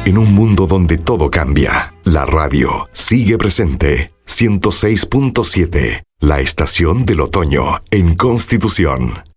En un mundo donde todo cambia, la radio sigue presente. 106.7, la estación del otoño en Constitución.